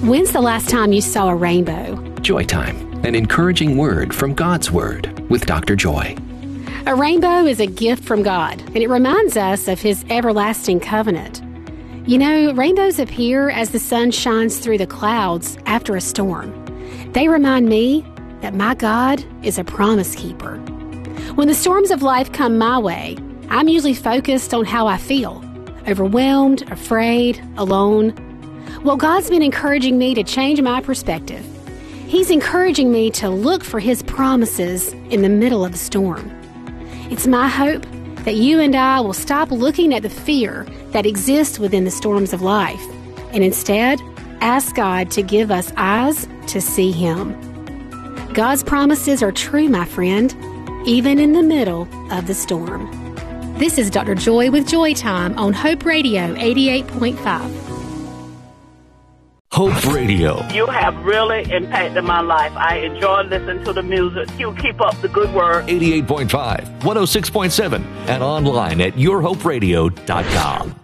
When's the last time you saw a rainbow? Joy Time, an encouraging word from God's Word with Dr. Joy. A rainbow is a gift from God, and it reminds us of His everlasting covenant. You know, rainbows appear as the sun shines through the clouds after a storm. They remind me that my God is a promise keeper. When the storms of life come my way, I'm usually focused on how I feel, overwhelmed, afraid, alone. Well, God's been encouraging me to change my perspective. He's encouraging me to look for His promises in the middle of the storm. It's my hope that you and I will stop looking at the fear that exists within the storms of life and instead ask God to give us eyes to see Him. God's promises are true, my friend, even in the middle of the storm. This is Dr. Joy with Joy Time on Hope Radio 88.5. Hope Radio. You have really impacted my life. I enjoy listening to the music. You keep up the good work. 88.5, 106.7, and online at yourhoperadio.com.